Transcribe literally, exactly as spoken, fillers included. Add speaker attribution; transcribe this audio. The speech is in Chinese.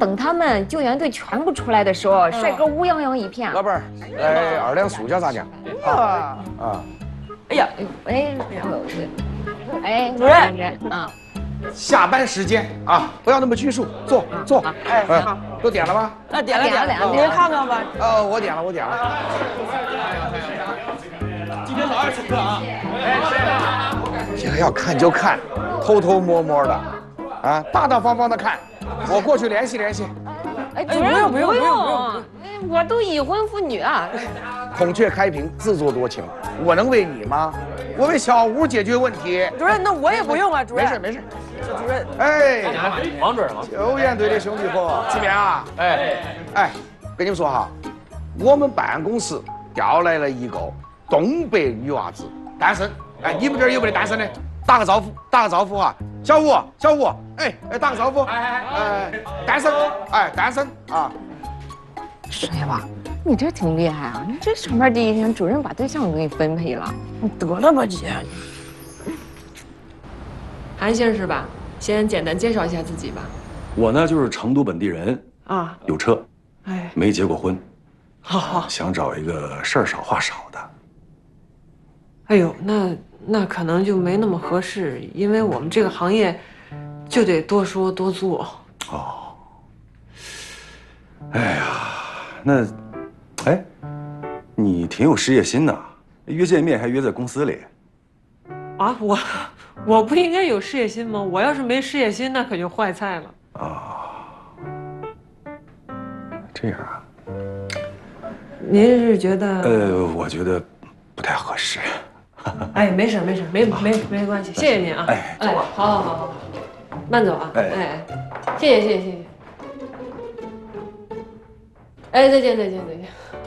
Speaker 1: 等他们救援队全部出来的时候，帅哥乌泱泱一片。
Speaker 2: 老板儿，来二两素椒炸酱。啊啊！
Speaker 3: 哎呀，
Speaker 1: 哎，哎，
Speaker 3: 主任
Speaker 1: 啊，
Speaker 2: 下班时间啊，不要那么拘束，坐坐。
Speaker 3: 哎，好，
Speaker 2: 都点了吗？
Speaker 3: 那点了点了，
Speaker 1: 点了
Speaker 3: 你们看看吧。
Speaker 2: 哦，我点了，我点了。
Speaker 4: 今天老二请客啊！
Speaker 2: 这个要看就看，偷偷摸摸的，啊，大大方方的看。我过去联系联系。
Speaker 1: 哎，
Speaker 3: 主任不用不用不用，
Speaker 1: 我都已婚妇女啊。
Speaker 2: 孔雀开屏，自作多情，我能为你吗？我为小吴解决问题。
Speaker 3: 主任，那我也不用啊，主任。
Speaker 2: 没事没事。
Speaker 3: 主任，
Speaker 2: 哎，
Speaker 4: 王主任吗？
Speaker 2: 救援队的兄弟伙，这边啊，
Speaker 4: 哎
Speaker 2: 哎，跟你们说哈，我们办公室调来了一个东北女娃子，单身。哎，你们这儿有没得单身的？打个招呼，打个招呼哈，小吴，小吴，哎哎，打个招呼，哎哎，单身，哎，单身啊。
Speaker 1: 帅吧，你这挺厉害啊！你这上班第一天，主任把对象都给你分配了。
Speaker 3: 得了吧姐。
Speaker 5: 韩先生是吧？先简单介绍一下自己吧。
Speaker 6: 我呢就是成都本地人
Speaker 3: 啊，
Speaker 6: 有车，
Speaker 3: 哎，
Speaker 6: 没结过婚，
Speaker 3: 好好。
Speaker 6: 想找一个事儿少话少的。
Speaker 5: 哎呦，那那可能就没那么合适，因为我们这个行业就得多说多做。
Speaker 6: 哦，哎呀，那，哎，你挺有事业心呐，约见面还约在公司里。
Speaker 5: 啊，我我不应该有事业心吗？我要是没事业心，那可就坏菜了。
Speaker 6: 啊，这样啊？
Speaker 5: 您是觉得？
Speaker 6: 呃，我觉得不太合适。
Speaker 5: 哎，没事没事，没没没关系，谢谢您啊。
Speaker 6: 哎，
Speaker 5: 哎，好好好好，慢走啊。
Speaker 6: 哎
Speaker 5: 哎，谢谢谢谢谢谢。哎，再见再见再见。